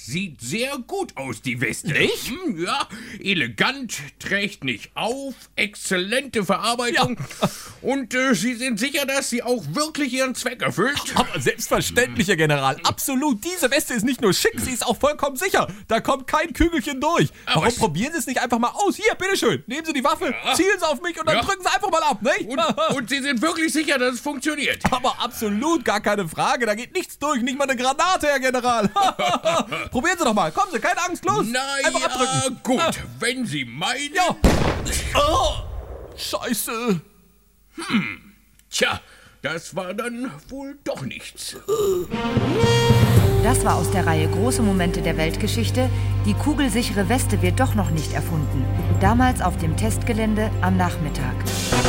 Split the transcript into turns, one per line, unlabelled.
sieht sehr gut aus, die Weste.
Nicht?
Ja, elegant, trägt nicht auf, exzellente Verarbeitung. Ja. Und Sie sind sicher, dass sie auch wirklich ihren Zweck erfüllt?
Aber selbstverständlich, Herr General. Absolut. Diese Weste ist nicht nur schick, sie ist auch vollkommen sicher. Da kommt kein Kügelchen durch. Warum probieren Sie es nicht einfach mal aus? Hier, bitteschön. Nehmen Sie die Waffe, zielen Sie auf mich und dann drücken Sie einfach mal ab, nicht?
Und Sie sind wirklich sicher, dass es funktioniert?
Aber absolut, gar keine Frage. Da geht nichts durch, nicht mal eine Granate, Herr General. Probieren Sie doch mal. Kommen Sie, keine Angst, los. Einfach abdrücken.
Gut, wenn Sie meinen.
Ja. Oh, Scheiße.
Tja, das war dann wohl doch nichts.
Das war aus der Reihe Große Momente der Weltgeschichte. Die kugelsichere Weste wird doch noch nicht erfunden. Damals auf dem Testgelände am Nachmittag.